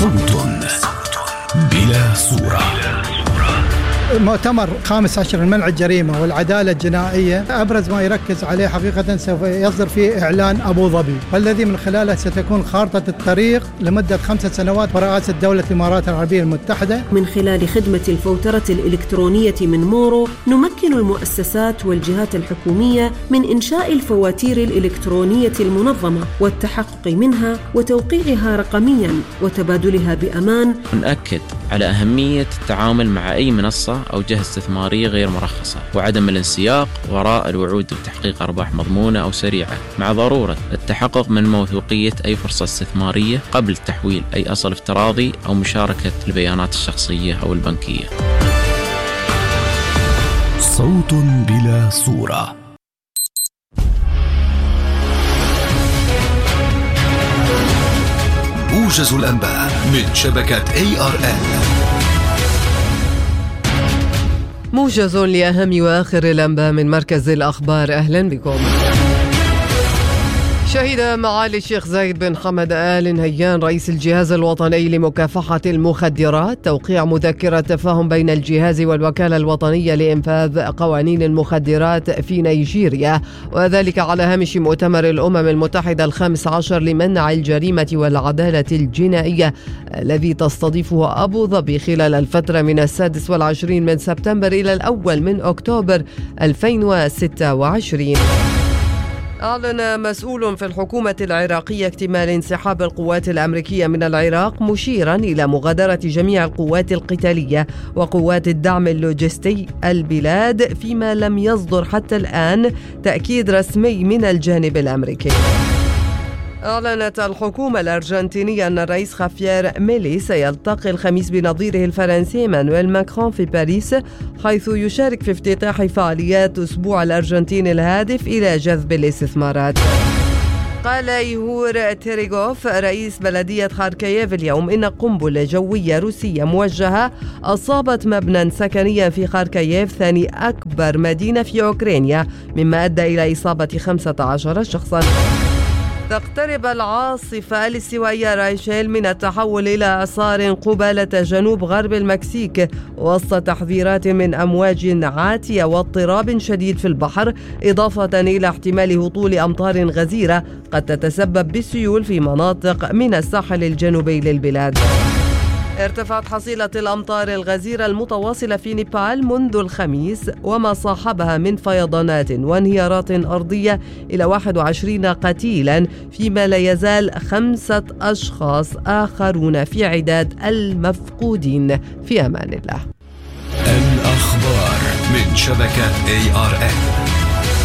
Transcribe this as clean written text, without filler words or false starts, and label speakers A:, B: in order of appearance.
A: صوت بلا صورة.
B: مؤتمر 15 المنع الجريمة والعدالة الجنائية أبرز ما يركز عليه حقيقة سوف يصدر فيه إعلان أبو ظبي، والذي من خلاله ستكون خارطة الطريق لمدة 5 سنوات برئاسة دولة الإمارات العربية المتحدة.
C: من خلال خدمة الفوترة الإلكترونية من مورو نمكن المؤسسات والجهات الحكومية من إنشاء الفواتير الإلكترونية المنظمة والتحقق منها وتوقيعها رقميا وتبادلها بأمان.
D: نأكد على أهمية التعامل مع أي منصة أو جهة استثمارية غير مرخصة، وعدم الانسياق وراء الوعود بتحقيق أرباح مضمونة أو سريعة، مع ضرورة التحقق من موثوقية أي فرصة استثمارية قبل تحويل أي أصل افتراضي أو مشاركة البيانات الشخصية أو البنكية.
A: صوت بلا صورة. موجز الأنباء من شبكة ARN.
E: موجز لأهم وآخر الأنباء من مركز الأخبار. أهلا بكم. شهد معالي الشيخ زايد بن حمد آل نهيان رئيس الجهاز الوطني لمكافحة المخدرات توقيع مذكرة تفاهم بين الجهاز والوكالة الوطنية لإنفاذ قوانين المخدرات في نيجيريا، وذلك على هامش مؤتمر الأمم المتحدة 15 لمنع الجريمة والعدالة الجنائية الذي تستضيفه أبو ظبي خلال الفترة من 26 من سبتمبر إلى 1 من أكتوبر 2026. أعلن مسؤول في الحكومة العراقية اكتمال انسحاب القوات الأمريكية من العراق، مشيرا إلى مغادرة جميع القوات القتالية وقوات الدعم اللوجستي البلاد، فيما لم يصدر حتى الآن تأكيد رسمي من الجانب الأمريكي. أعلنت الحكومة الأرجنتينية أن الرئيس خافير ميلي سيلتقي الخميس بنظيره الفرنسي مانويل ماكرون في باريس، حيث يشارك في افتتاح فعاليات أسبوع الأرجنتين الهادف إلى جذب الاستثمارات. قال إيهور تيريغوف رئيس بلدية خاركييف اليوم إن قنبلة جوية روسية موجهة أصابت مبنى سكنيا في خاركييف، ثاني أكبر مدينة في أوكرانيا، مما أدى إلى إصابة 15 شخصا. تقترب العاصفة الاستوائية رايشيل من التحول إلى إعصار قبالة جنوب غرب المكسيك، وسط تحذيرات من أمواج عاتية واضطراب شديد في البحر، إضافة إلى احتمال هطول أمطار غزيرة قد تتسبب بالسيول في مناطق من الساحل الجنوبي للبلاد. ارتفعت حصيلة الأمطار الغزيرة المتواصلة في نيبال منذ الخميس وما صاحبها من فيضانات وانهيارات أرضية إلى 21 قتيلا، فيما لا يزال 5 أشخاص آخرون في عداد المفقودين. في أمان الله.
A: الأخبار من شبكة ARN.